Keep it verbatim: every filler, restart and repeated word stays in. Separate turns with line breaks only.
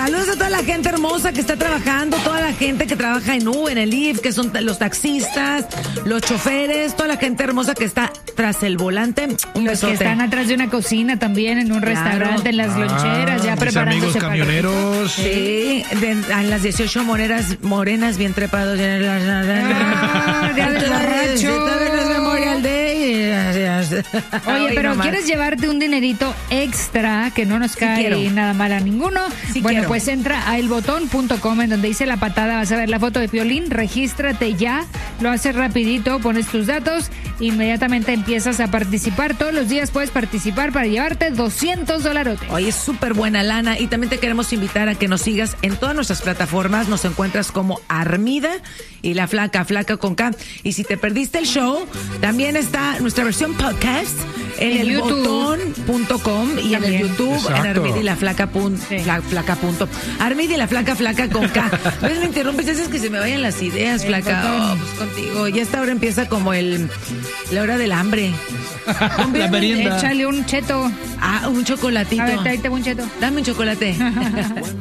Saludos a toda la gente hermosa que está trabajando, toda la gente que trabaja en U, en el I F, que son los taxistas, los choferes, toda la gente hermosa que está tras el volante. Un
Los
besote.
que están atrás de una cocina también, en un
Claro.
restaurante, en las loncheras, ya
mis
preparándose
amigos
para-
camioneros.
Sí, de, a las dieciocho morenas, morenas bien trepados.
Ah, día del borracho.
Memorial Day.
Oye,
Ay,
pero
nomás.
¿quieres llevarte un dinerito extra que no nos cae
quiero.
nada mal a ninguno?
Sí
bueno,
quiero.
pues entra a elbotón punto com, en donde dice La Patada, vas a ver la foto de Piolín, regístrate ya, lo haces rapidito, pones tus datos, inmediatamente empiezas a participar. Todos los días puedes participar para llevarte doscientos dolarotes.
Oye, es súper buena lana y también te queremos invitar a que nos sigas en todas nuestras plataformas. Nos encuentras como Armida y La Flaca, Flaca con K. Y si te perdiste el show, también está nuestra versión podcast en,
En
el
YouTube.
botón punto com y en el
También.
YouTube en
Exacto.
Armida y La Flaca. Pun,
Sí.
fla- flaca punto. Armida y La Flaca, Flaca con K. ¿Ves? Me interrumpes, es que se me vayan las ideas,
El
Flaca.
botón.
Oh, pues contigo. Y esta hora empieza como el la hora del hambre.
La merienda.
Échale un cheto.
Ah, un chocolatito.
A ver, tráete un cheto.
Dame un chocolate.